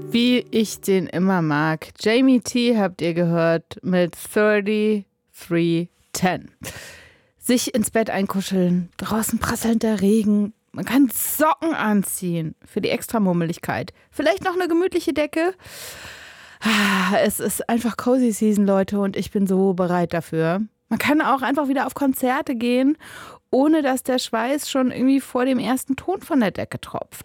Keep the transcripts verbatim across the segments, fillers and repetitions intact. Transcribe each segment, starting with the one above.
Wie ich den immer mag. Jamie T habt ihr gehört mit dreiunddreißig zehn. Sich ins Bett einkuscheln, draußen prasselnd der Regen. Man kann Socken anziehen für die Extramummeligkeit. Vielleicht noch eine gemütliche Decke. Es ist einfach Cozy Season, Leute, und ich bin so bereit dafür. Man kann auch einfach wieder auf Konzerte gehen, ohne dass der Schweiß schon irgendwie vor dem ersten Ton von der Decke tropft.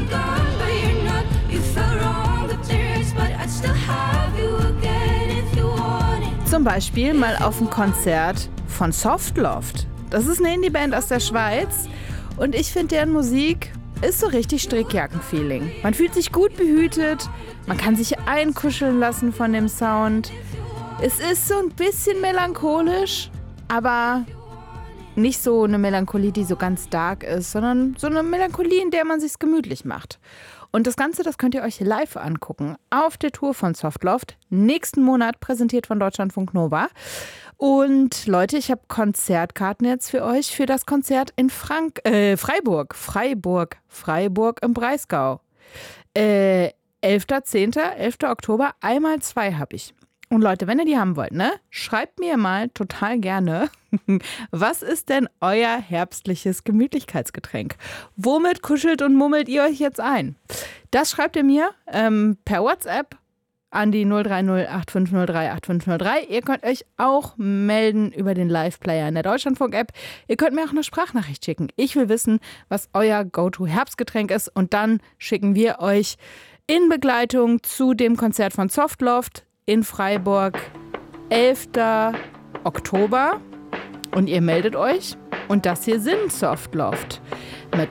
Zum Beispiel mal auf ein Konzert von Softloft. Das ist eine Indie-Band aus der Schweiz und ich finde, deren Musik ist so richtig Strickjacken-Feeling. Man fühlt sich gut behütet, man kann sich einkuscheln lassen von dem Sound. Es ist so ein bisschen melancholisch, aber nicht so eine Melancholie, die so ganz dark ist, sondern so eine Melancholie, in der man sich's gemütlich macht. Und das Ganze, das könnt ihr euch live angucken auf der Tour von Softloft. Nächsten Monat präsentiert von Deutschlandfunk Nova. Und Leute, ich habe Konzertkarten jetzt für euch für das Konzert in Frank äh, Freiburg. Freiburg. Freiburg im Breisgau. Äh, elfter zehnter elfter Oktober, einmal zwei habe ich. Und Leute, wenn ihr die haben wollt, ne, schreibt mir mal total gerne, was ist denn euer herbstliches Gemütlichkeitsgetränk? Womit kuschelt und mummelt ihr euch jetzt ein? Das schreibt ihr mir ähm, per WhatsApp an die null drei null acht fünf null drei acht fünf null drei. Ihr könnt euch auch melden über den Live-Player in der Deutschlandfunk-App. Ihr könnt mir auch eine Sprachnachricht schicken. Ich will wissen, was euer Go-To-Herbstgetränk ist. Und dann schicken wir euch in Begleitung zu dem Konzert von Softloft in Freiburg, elfter Oktober. Und ihr meldet euch. Und das hier sind Softloft mit